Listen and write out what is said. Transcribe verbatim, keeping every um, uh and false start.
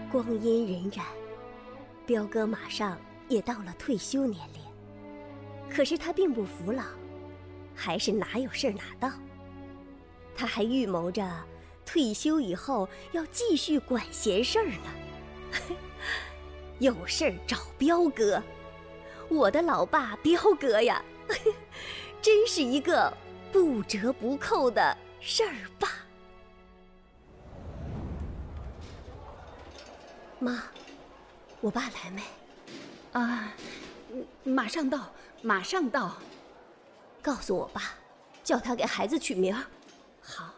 光阴荏苒，彪哥马上也到了退休年龄，可是他并不服老，还是哪有事儿哪到。他还预谋着退休以后要继续管闲事儿呢。有事儿找彪哥，我的老爸彪哥呀，真是一个不折不扣的事儿爸。妈，我爸来没？ 啊，马上到，马上到。 告诉我爸，叫他给孩子取名。 好。